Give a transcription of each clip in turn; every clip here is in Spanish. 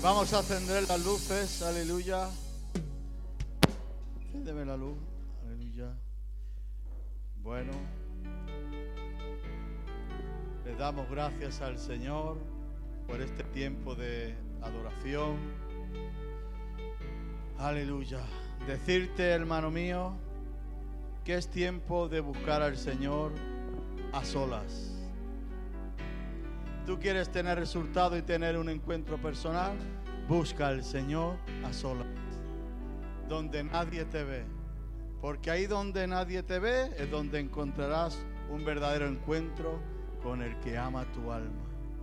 Vamos a encender las luces, aleluya. Enciéndeme la luz, aleluya. Bueno, le damos gracias al Señor por este tiempo de adoración. Aleluya. Decirte, hermano mío, que es tiempo de buscar al Señor a solas. ¿Tú quieres tener resultado y tener un encuentro personal? Busca al Señor a solas, donde nadie te ve. Porque ahí donde nadie te ve es donde encontrarás un verdadero encuentro con el que ama tu alma.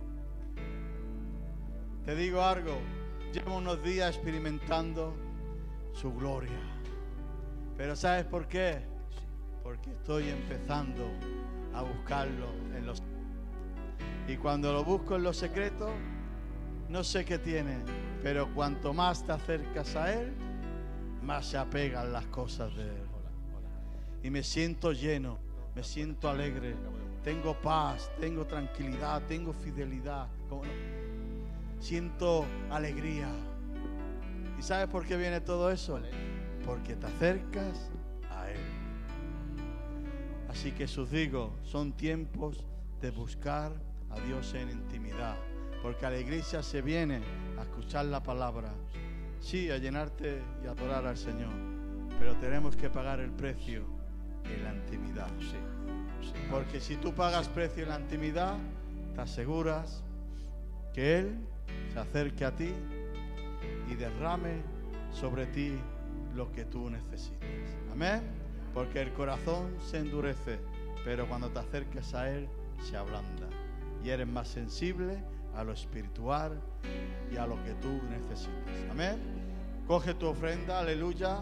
Te digo algo, llevo unos días experimentando su gloria. Pero ¿sabes por qué? Porque estoy empezando a buscarlo en los... Y cuando lo busco en los secretos, no sé qué tiene, pero cuanto más te acercas a Él, más se apegan las cosas de Él. Y me siento lleno, me siento alegre, tengo paz, tengo tranquilidad, tengo fidelidad, siento alegría. ¿Y sabes por qué viene todo eso? Porque te acercas a Él. Así que os digo, son tiempos de buscar a Dios en intimidad, porque a la iglesia se viene a escuchar la palabra, sí, a llenarte y adorar al Señor, pero tenemos que pagar el precio en la intimidad, porque si tú pagas precio en la intimidad, te aseguras que Él se acerque a ti y derrame sobre ti lo que tú necesitas. Amén. Porque el corazón se endurece, pero cuando te acerques a Él se ablanda y eres más sensible a lo espiritual y a lo que tú necesitas. Amén. Coge tu ofrenda, aleluya.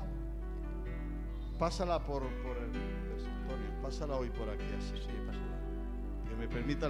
Pásala por el Antonio, pásala hoy por aquí, así. Sí, pásala. Que me permita